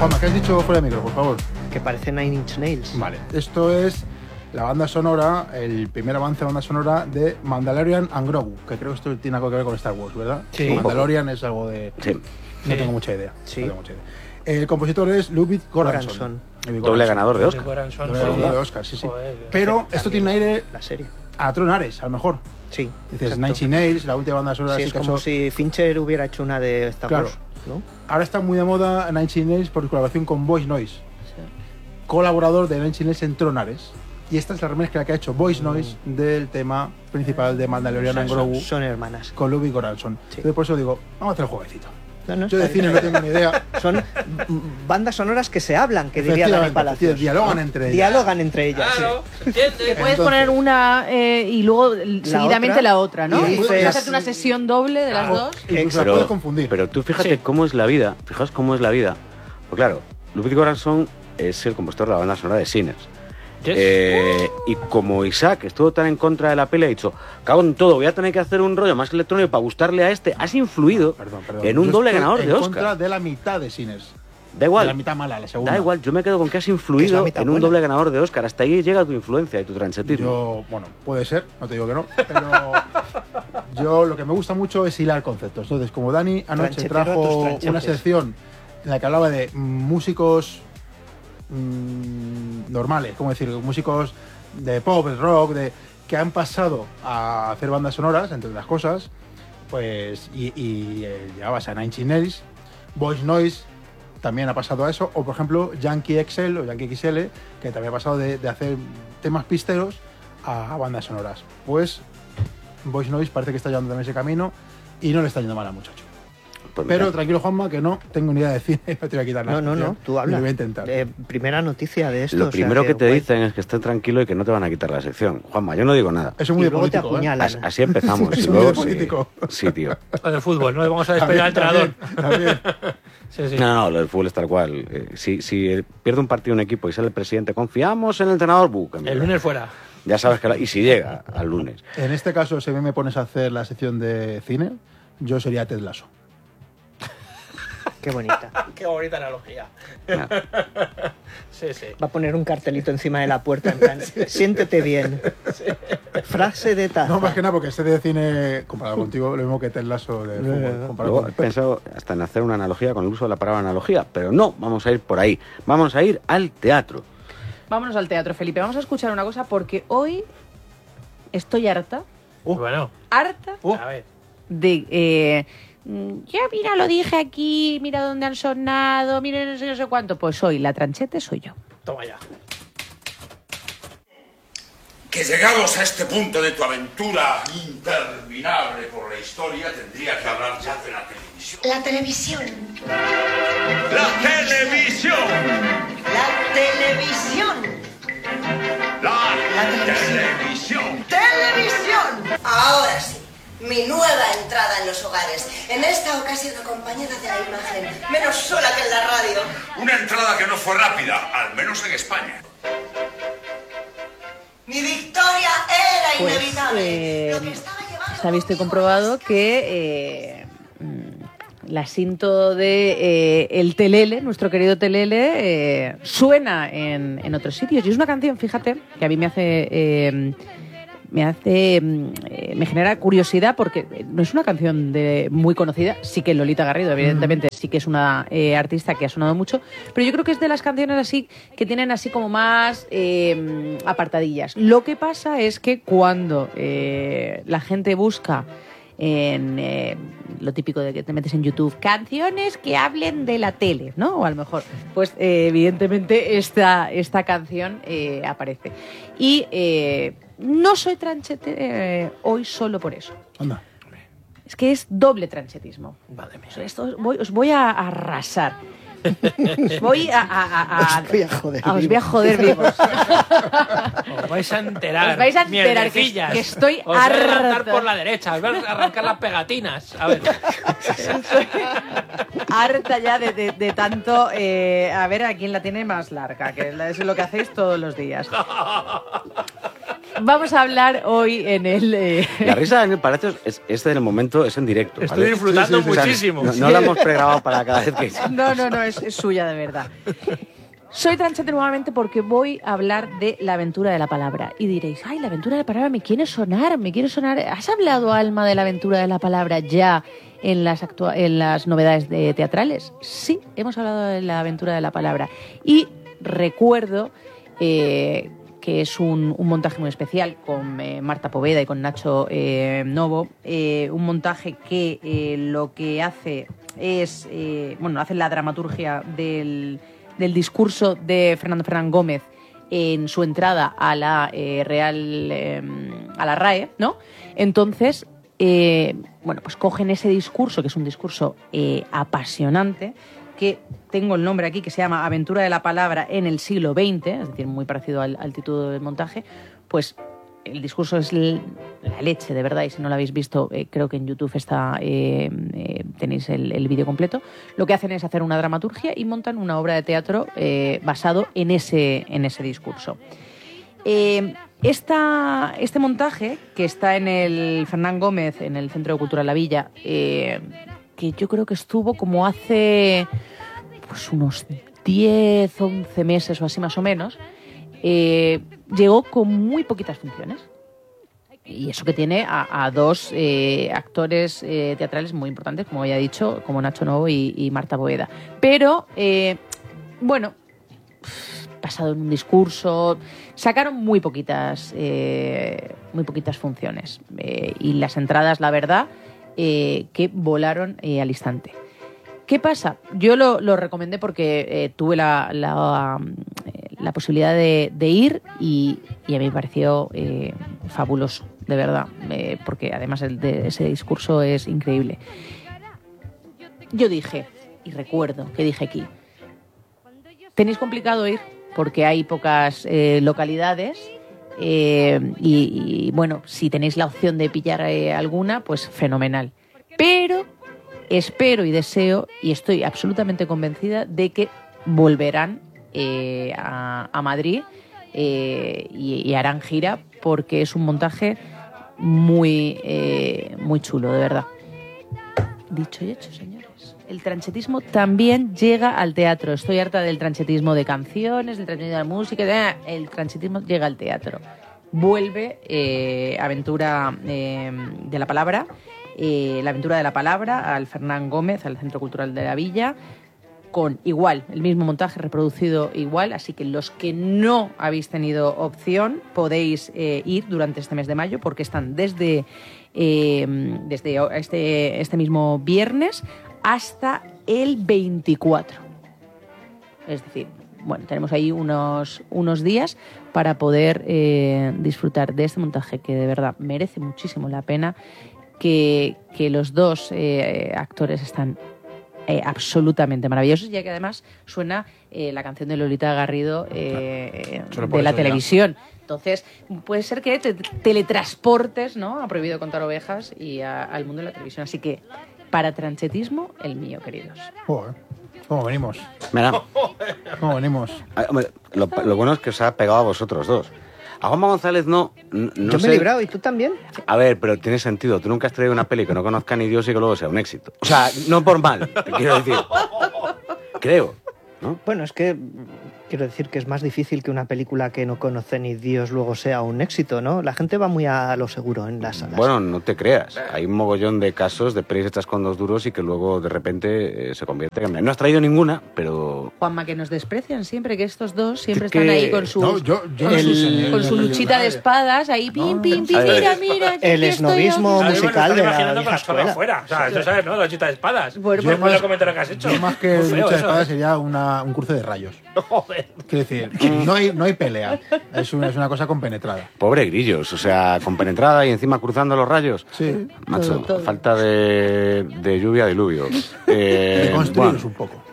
Juanma, ¿qué has dicho fuera de micro, por favor? Que parece Nine Inch Nails. Vale, esto es la banda sonora, el primer avance de banda sonora de Mandalorian and Grogu, que creo que esto tiene algo que ver con Star Wars, ¿verdad? Sí. Mandalorian es algo de... Sí. No tengo mucha idea. Sí. No tengo mucha idea. El compositor es Ludwig Göransson. Doble ganador de Oscar. Doble ganador de Oscar, sí, sí. Pero esto tiene un aire La serie. a Tron Ares, a lo mejor. Sí. Dices exacto. Nine Inch Nails, la última banda sonora Sí, así es que ha como hecho- si Fincher hubiera hecho una de Star Claro. Wars, ¿no? Ahora está muy de moda Nine Inch Nails por colaboración con Voice Noise, colaborador de Nine Inch Nails en Tron Ares. Y esta es la remezcla que ha hecho Voice Noise del tema principal de Mandalorian and Grogu Son hermanas. con Ludwig Göransson. Sí. Entonces por eso digo, vamos a hacer el jueguecito. No, Yo de está cine bien. no tengo ni idea. Son bandas sonoras que se hablan, que diría Dani Efectivamente, Palacios. dialogan entre ellas. Dialogan entre ellas. Claro, ¿se entiende? Le puedes Entonces- poner una y luego seguidamente la otra, ¿no? Y Y puedes dices- hacerte una sesión doble de las dos. Incluso la puedes confundir. Pero tú fíjate cómo es la vida. Fijaos cómo es la vida. Pues claro, Ludwig Göransson es el compositor de la banda sonora de Sinners. Y como Isaac estuvo tan en contra de la peli, ha dicho, cago en todo, voy a tener que hacer un rollo más electrónico para gustarle a este. Has influido Perdón. en un Yo doble estoy ganador de en contra Oscar. de la mitad de Sinners. Da De igual. la mitad mala, la segunda. Da igual, yo me quedo con que has Que es influido la mitad en un buena. doble ganador de Oscar. Hasta ahí llega tu influencia y tu transetismo. Yo, bueno, puede ser, no te digo que no, pero yo lo que me gusta mucho es hilar conceptos. Entonces, como Dani anoche Tranchetero a tus trajo tranchetes. una sección en la que hablaba de músicos normales, como decir, músicos de pop, de rock, que han pasado a hacer bandas sonoras, entre otras cosas, pues, y llevabas a Nine Inch Nails, Voice Noise también ha pasado a eso, o por ejemplo Yankee XL o Yankee XL, que también ha pasado de hacer temas pisteros a bandas sonoras. Pues Voice Noise parece que está llevando también ese camino y no le está yendo mal al muchacho. Pues mira, Pero tranquilo, Juanma, que no tengo ni idea de cine, no te voy a quitar nada. No, tú habla. Lo voy a intentar. Primera noticia de esto. lo o sea, primero que te guay. dicen es que estés tranquilo y que no te van a quitar la sección. Juanma, yo no digo nada. Eso es muy Y de luego te político, ¿eh? apuñalan. Así empezamos. Es y muy de luego político. sí, tío. Lo del fútbol, ¿no? Vamos a despedir al entrenador. También. Sí, sí. No, lo del fútbol es tal cual. Si pierde un partido un equipo y sale el presidente, confiamos en el entrenador. El lunes fuera. Ya sabes que... Y si llega al lunes. En este caso, si a mí me pones a hacer la sección de cine, yo sería Ted Lasso. Qué bonita. Qué bonita analogía. Ya. Sí, sí. Va a poner un cartelito encima de la puerta en plan, siéntete bien. Frase de taza. No, más que nada, porque este de cine, comparado contigo, lo mismo que Ted Lasso de fútbol. Comparado Luego con he pensado hasta en hacer una analogía con el uso de la palabra analogía, pero no, vamos a ir por ahí. Vamos a ir al teatro. Vámonos al teatro, Felipe. Vamos a escuchar una cosa porque hoy estoy harta Bueno, a ver. de... ya mira, lo dije aquí, mira dónde han sonado, mira no sé cuánto. Pues hoy la tranchete soy yo. Toma ya. Que llegados a este punto de tu aventura interminable por la historia, tendría que hablar ya de la televisión. La televisión. ¡La televisión! La televisión. ¡La televisión. televisión! ¡Televisión! Ahora sí, mi nueva entrada en los hogares. En esta ocasión acompañada de la imagen, menos sola que en la radio. Una entrada que no fue rápida, al menos en España. Mi victoria era Pues, inevitable. Lo que estaba llevando Está visto y conmigo comprobado que la cinto de el Telele, nuestro querido Telele, suena en otros sitios. Y es una canción, fíjate, que a mí me genera curiosidad porque no es una canción muy conocida. Sí que Lolita Garrido, evidentemente, sí que es una artista que ha sonado mucho, pero yo creo que es de las canciones así que tienen así como más apartadillas. Lo que pasa es que cuando la gente busca en lo típico de que te metes en YouTube, canciones que hablen de la tele, ¿no? O a lo mejor, pues evidentemente esta canción aparece. Y no soy tranchete hoy solo por eso. Anda. Es que es doble tranchetismo. Madre mía. O sea, os voy a arrasar. Os voy a Os voy a joder vivos. os voy a joder vivos. Os vais a enterar. Os vais a enterar mierdecillas. que estoy Os vais a levantar harta. por la derecha. Os vais a arrancar las pegatinas. A ver. Estoy harta ya de tanto a ver a quién la tiene más larga, que es lo que hacéis todos los días. Vamos a hablar hoy en el... La risa de Daniel Palacios es en el momento, es en directo. ¿vale? Estoy disfrutando Sí, sí, sí. muchísimo. O sea, no la hemos pregrabado para cada vez que... No, es suya de verdad. Soy Tranchete nuevamente porque voy a hablar de La aventura de la palabra. Y diréis, ay, La aventura de la palabra me quiere sonar. ¿Has hablado, Alma, de La aventura de la palabra ya en las novedades teatrales? Sí, hemos hablado de La aventura de la palabra. Y recuerdo que es un montaje muy especial con Marta Poveda y con Nacho Novo. Un montaje que lo que hace es, hace la dramaturgia del discurso de Fernando Fernán Gómez en su entrada a la a la RAE, ¿no? Entonces, pues cogen ese discurso, que es un discurso apasionante, que tengo el nombre aquí, que se llama Aventura de la palabra en el siglo XX, es decir, muy parecido al título del montaje, pues el discurso es la leche, de verdad, y si no lo habéis visto, creo que en YouTube está, tenéis el vídeo completo. Lo que hacen es hacer una dramaturgia y montan una obra de teatro basado en ese discurso. Este montaje, que está en el Fernán Gómez, en el Centro de Cultura La Villa, que yo creo que estuvo como hace pues unos 10, 11 meses o así más o menos, llegó con muy poquitas funciones. Y eso que tiene a dos actores teatrales muy importantes, como ya he dicho, como Nacho Novo y Marta Poveda. Pero, basado en un discurso, sacaron muy poquitas funciones. Y las entradas, la verdad, que volaron al instante. ¿Qué pasa? Yo lo recomendé porque tuve la posibilidad de ir y a mí me pareció fabuloso, de verdad, porque además ese discurso es increíble. Yo dije, y recuerdo que dije aquí, tenéis complicado ir porque hay pocas localidades y si tenéis la opción de pillar alguna, pues fenomenal. Pero espero y deseo, y estoy absolutamente convencida de que volverán a Madrid y harán gira, porque es un montaje muy chulo, de verdad. Dicho y hecho, señores. El tranchetismo también llega al teatro. Estoy harta del tranchetismo de canciones, del tranchetismo de música. El tranchetismo llega al teatro. Vuelve Aventura de la Palabra. La aventura de la palabra al Fernán Gómez, al Centro Cultural de la Villa, con igual, el mismo montaje reproducido igual, así que los que no habéis tenido opción podéis ir durante este mes de mayo, porque están desde este mismo viernes hasta el 24. Es decir, tenemos ahí unos días para poder disfrutar de este montaje que de verdad merece muchísimo la pena. Que los dos actores están absolutamente maravillosos, ya que además suena la canción de Lolita Garrido de la televisión. Entonces, puede ser que te teletransportes, ¿no?, a Prohibido contar ovejas y al mundo de la televisión. Así que, para tranchetismo, el mío, queridos. Joder, ¿cómo venimos? Mira, ¿Cómo venimos? lo bueno es que os ha pegado a vosotros dos. A Juanma González no Yo sé. me he librado, ¿y tú también? A ver, pero tiene sentido. Tú nunca has traído una peli que no conozca ni Dios y que luego sea un éxito. O sea, no por mal, te quiero decir. Creo, ¿no? Bueno, es que quiero decir que es más difícil que una película que no conoce ni Dios luego sea un éxito, ¿no? La gente va muy a lo seguro en las salas. Bueno, no te creas. Hay un mogollón de casos de pelis hechas con dos duros y que luego de repente se convierte en... No has traído ninguna, pero... Juanma, que nos desprecian siempre, que estos dos siempre Que- están ahí con sus... No, yo no con soy su, señor, con su no, luchita de espadas, ahí pim, pim, pim, mira, El aquí estoy esnovismo yo. musical de la imaginando vieja con la espada escuela. afuera. O sea, tú sabes, ¿no? La chita de espadas. Bueno, Yo pues, Después del comentario que has hecho. Yo más que Muy feo lucha de eso, espadas sería un cruce de rayos. Joder. Quiero decir, no hay pelea. Es una cosa compenetrada. Pobre Grillos, o sea, compenetrada y encima cruzando los rayos. Sí. Macho, todo. falta de lluvia, diluvio. Deconstruiros un poco.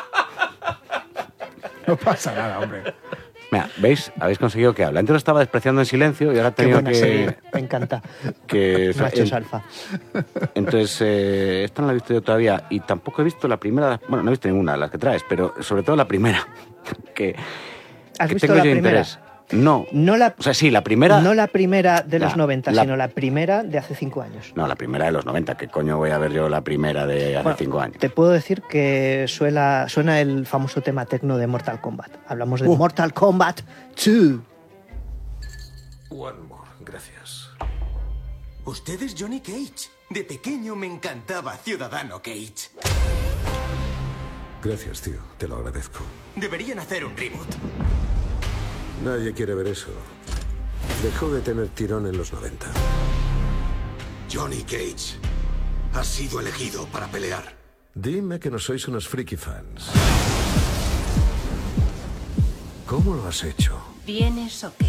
No pasa nada, hombre. Mira, ¿veis? Habéis conseguido que hable. Antes lo estaba despreciando en silencio y ahora he Qué tenido buena serie, me encanta. que Machos alfa. Entonces, esta no la he visto yo todavía y tampoco he visto la primera. Bueno, no he visto ninguna de las que traes, pero sobre todo la primera. Que ¿Has que visto tengo la yo primera? interés. No. O sea, sí, la primera... No la primera de los Ya, 90, la- sino la primera de hace 5 años. No, la primera de los 90. ¿Qué coño voy a ver yo la primera de hace Bueno, 5 años? Te puedo decir que suena el famoso tema tecno de Mortal Kombat. Hablamos de Mortal Kombat 2. One more, gracias. Usted es Johnny Cage. De pequeño me encantaba Ciudadano Cage. Gracias, tío. Te lo agradezco. Deberían hacer un reboot. Nadie quiere ver eso. Dejó de tener tirón en los 90. Johnny Cage ha sido elegido para pelear. Dime que no sois unos friki fans. ¿Cómo lo has hecho? ¿Vienes o qué?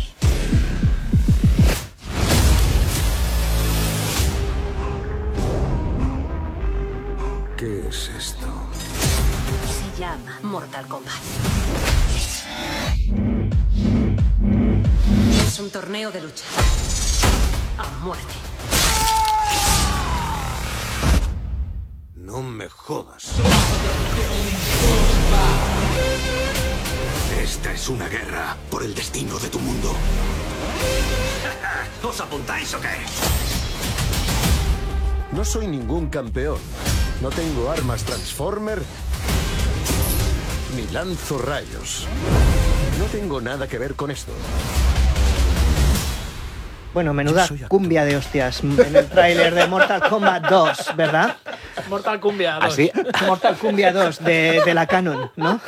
¿Qué es esto? Se llama Mortal Kombat. Es un torneo de lucha. A muerte. No me jodas. Esta es una guerra por el destino de tu mundo. ¿Os apuntáis o qué? No soy ningún campeón. No tengo armas Transformer. Ni lanzo rayos. No tengo nada que ver con esto. Bueno, menuda cumbia de hostias en el tráiler de Mortal Kombat 2, ¿verdad? Mortal Cumbia 2. Así. Mortal Kumbia 2 de la Canon, ¿no?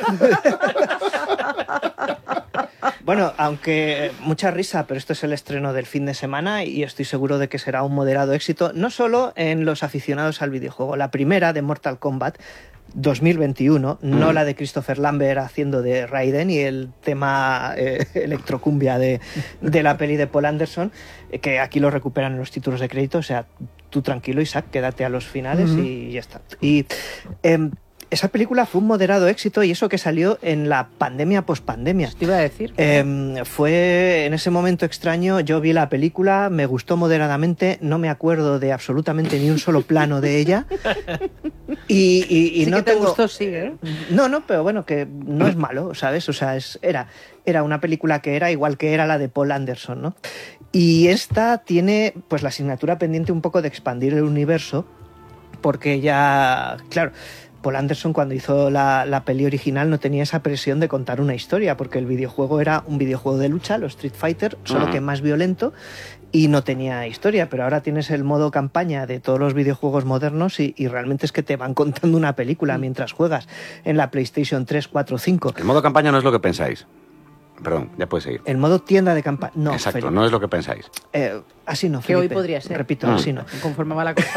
Bueno, aunque mucha risa, pero esto es el estreno del fin de semana y estoy seguro de que será un moderado éxito, no solo en los aficionados al videojuego. La primera de Mortal Kombat 2021, no la de Christopher Lambert haciendo de Raiden y el tema electrocumbia de la peli de Paul Anderson, que aquí lo recuperan en los títulos de crédito. O sea, tú tranquilo, Isaac, quédate a los finales y ya está. Y esa película fue un moderado éxito, y eso que salió en la pandemia pospandemia. Te iba a decir. Fue en ese momento extraño. Yo vi la película, me gustó moderadamente, no me acuerdo de absolutamente ni un solo plano de ella. Y Sí no que te tengo... gustó, sí, ¿eh? No, pero bueno, que no es malo, ¿sabes? O sea, era una película que era igual que era la de Paul Anderson, ¿no? Y esta tiene pues la asignatura pendiente un poco de expandir el universo, porque ya, claro, Paul Anderson cuando hizo la peli original no tenía esa presión de contar una historia, porque el videojuego era un videojuego de lucha, los Street Fighter, solo que más violento, y no tenía historia. Pero ahora tienes el modo campaña de todos los videojuegos modernos y realmente es que te van contando una película mientras juegas en la PlayStation 3, 4, 5. El modo campaña no es lo que pensáis. Perdón, ya puedes seguir. El modo tienda de campaña, no. Exacto, Felipe. no es lo que pensáis. Así no, Que Felipe. hoy podría ser. Repito, así no. Conforme va la cosa.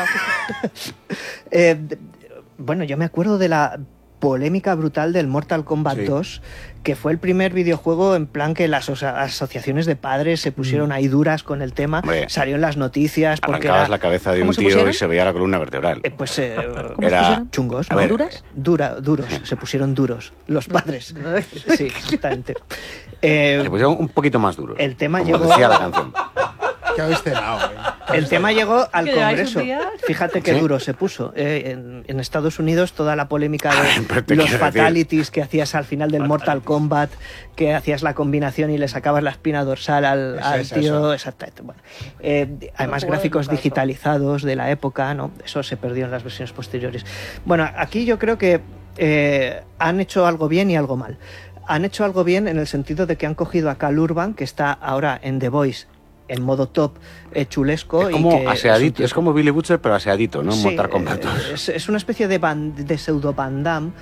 Bueno, yo me acuerdo de la polémica brutal del Mortal Kombat 2, que fue el primer videojuego en plan que las asociaciones de padres se pusieron ahí duras con el tema. Hombre, salió en las noticias porque Arrancabas la cabeza de ¿Cómo un se tío pusieron? y se veía la columna vertebral. pues ¿Cómo se Era pusieron? chungos, A ¿no? ver, ¿Duras? Duros, se pusieron duros los padres. Sí, exactamente. Se pusieron un poquito más duros. El tema como llegó... decía la canción. ¿Qué habéis cenado? El tema llegó al ¿Que lleváis Congreso. un día? Fíjate qué ¿Sí? duro se puso. En Estados Unidos toda la polémica Pero te de los quiero decir- fatalities que hacías al final del Mortal Kombat, que hacías la combinación y le sacabas la espina dorsal al es tío. eso. Exactamente. Bueno, además gráficos digitalizados de la época, ¿no? Eso se perdió en las versiones posteriores. Bueno, aquí yo creo que han hecho algo bien y algo mal. Han hecho algo bien en el sentido de que han cogido a Cal Urban, que está ahora en The Voice en modo top, chulesco. Es como y que aseadito, es como Billy Butcher, pero aseadito, ¿no? Sí, Mortal Kombat 2. es una especie de pseudo Van Damme,